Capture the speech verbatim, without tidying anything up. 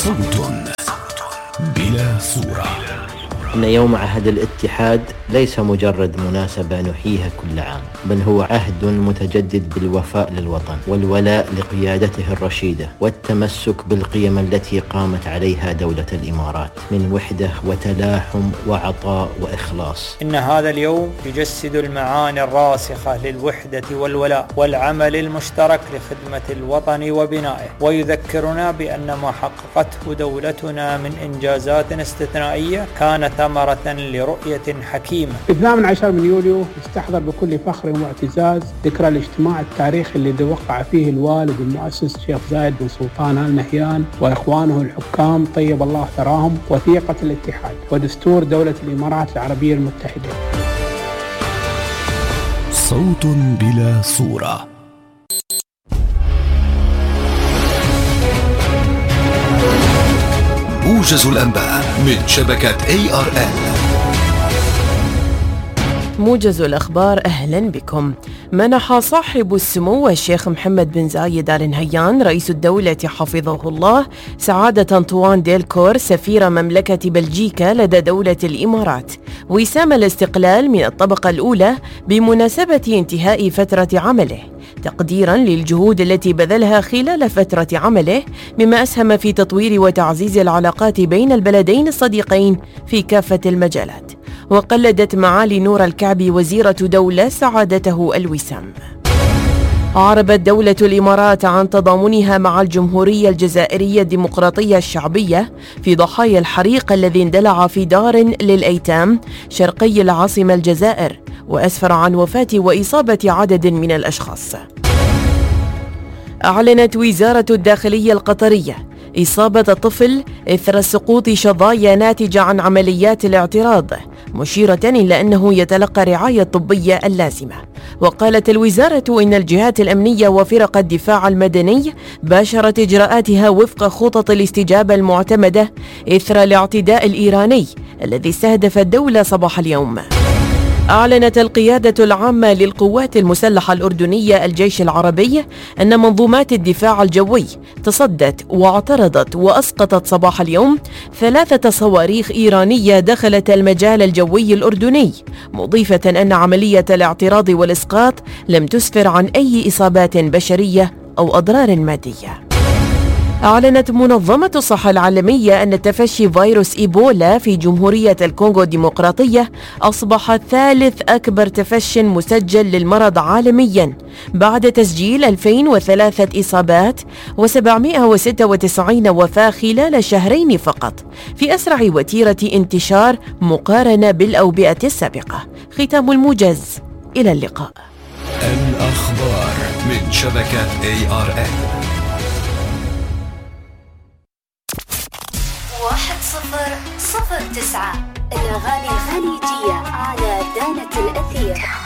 صوت بلا صورة. إن يوم عهد الاتحاد ليس مجرد مناسبة نحييها كل عام، بل هو عهد متجدد بالوفاء للوطن والولاء لقيادته الرشيدة والتمسك بالقيم التي قامت عليها دولة الإمارات من وحدة وتلاحم وعطاء وإخلاص. إن هذا اليوم يجسد المعاني الراسخة للوحدة والولاء والعمل المشترك لخدمة الوطن وبنائه، ويذكرنا بأن ما حققته دولتنا من إنجازات استثنائية كانت ثمرة لرؤية حكيمة. الثامن عشر من يوليو يستحضر بكل فخر واعتزاز ذكرى الاجتماع التاريخي الذي وقع فيه الوالد المؤسس الشيخ زايد بن سلطان آل نهيان وإخوانه الحكام طيب الله ثراهم وثيقة الاتحاد ودستور دولة الإمارات العربية المتحدة. صوت بلا صورة. موجز الأنباء من شبكة إيه آر إل. موجز الأخبار، أهلا بكم. منح صاحب السمو الشيخ محمد بن زايد آل نهيان رئيس الدولة حفظه الله سعادة أنطوان ديلكور سفير مملكة بلجيكا لدى دولة الإمارات وسام الاستقلال من الطبقة الأولى بمناسبة انتهاء فترة عمله، تقديرا للجهود التي بذلها خلال فترة عمله، مما أسهم في تطوير وتعزيز العلاقات بين البلدين الصديقين في كافة المجالات. وقلدت معالي نور الكعبي وزيرة دولة سعادته الوسام. أعربت دولة الإمارات عن تضامنها مع الجمهورية الجزائرية الديمقراطية الشعبية في ضحايا الحريق الذي اندلع في دار للأيتام شرقي العاصمة الجزائر وأسفر عن وفاة وإصابة عدد من الأشخاص. أعلنت وزارة الداخلية القطرية إصابة طفل إثر سقوط شظايا ناتجة عن عمليات الاعتراض، مشيرة إلى أنه يتلقى رعاية طبية اللازمة. وقالت الوزارة إن الجهات الأمنية وفرق الدفاع المدني باشرت إجراءاتها وفق خطط الاستجابة المعتمدة إثر الاعتداء الإيراني الذي استهدف الدولة صباح اليوم. أعلنت القيادة العامة للقوات المسلحة الأردنية الجيش العربي أن منظومات الدفاع الجوي تصدت واعترضت وأسقطت صباح اليوم ثلاثة صواريخ إيرانية دخلت المجال الجوي الأردني، مضيفة أن عملية الاعتراض والإسقاط لم تسفر عن أي إصابات بشرية أو أضرار مادية. أعلنت منظمة الصحة العالمية أن تفشي فيروس إيبولا في جمهورية الكونغو الديمقراطية أصبح ثالث أكبر تفش مسجل للمرض عالمياً بعد تسجيل ألفين وثلاثة إصابات وسبعمائة وستة وتسعين وفاة خلال شهرين فقط، في أسرع وتيرة انتشار مقارنة بالأوبئة السابقة. ختام الموجز، إلى اللقاء. الأخبار من شبكة إيه آر إل. واحد صفر صفر تسعة الأغاني الخليجية على دانة الأثير.